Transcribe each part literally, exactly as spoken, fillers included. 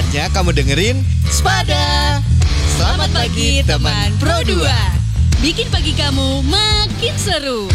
Saatnya kamu dengerin Spada. Selamat pagi teman Pro dua. Bikin pagi kamu makin seru.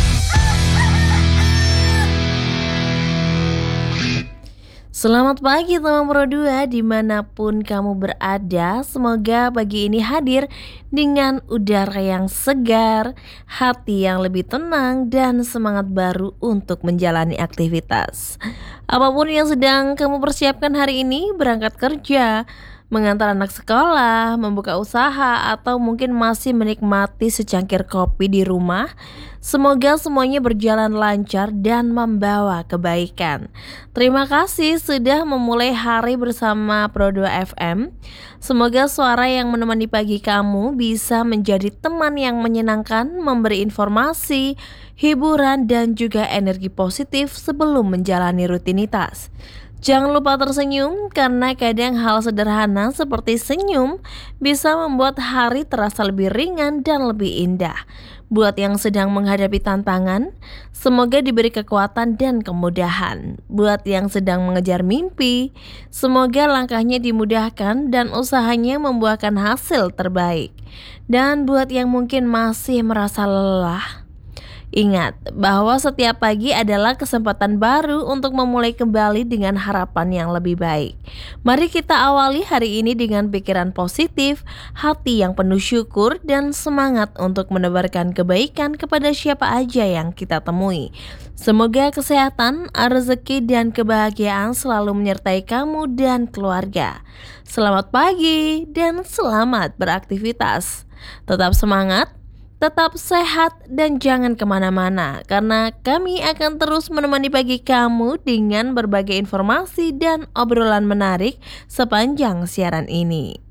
Selamat pagi teman Pro dua dimanapun kamu berada. Semoga pagi ini hadir dengan udara yang segar, hati yang lebih tenang, dan semangat baru untuk menjalani aktivitas. Apapun yang sedang kamu persiapkan hari ini, berangkat kerja, mengantar anak sekolah, membuka usaha, atau mungkin masih menikmati secangkir kopi di rumah, semoga semuanya berjalan lancar dan membawa kebaikan. Terima kasih sudah memulai hari bersama Pro dua F M. Semoga suara yang menemani pagi kamu bisa menjadi teman yang menyenangkan, memberi informasi, hiburan, dan juga energi positif sebelum menjalani rutinitas. Jangan lupa tersenyum, karena kadang hal sederhana seperti senyum bisa membuat hari terasa lebih ringan dan lebih indah. Buat yang sedang menghadapi tantangan, semoga diberi kekuatan dan kemudahan. Buat yang sedang mengejar mimpi, semoga langkahnya dimudahkan dan usahanya membuahkan hasil terbaik. Dan buat yang mungkin masih merasa lelah, ingat bahwa setiap pagi adalah kesempatan baru untuk memulai kembali dengan harapan yang lebih baik. Mari kita awali hari ini dengan pikiran positif, hati yang penuh syukur, dan semangat untuk menebarkan kebaikan kepada siapa aja yang kita temui. Semoga kesehatan, rezeki, dan kebahagiaan selalu menyertai kamu dan keluarga. Selamat pagi dan selamat beraktivitas. Tetap semangat, tetap sehat, dan jangan kemana-mana, karena kami akan terus menemani pagi kamu dengan berbagai informasi dan obrolan menarik sepanjang siaran ini.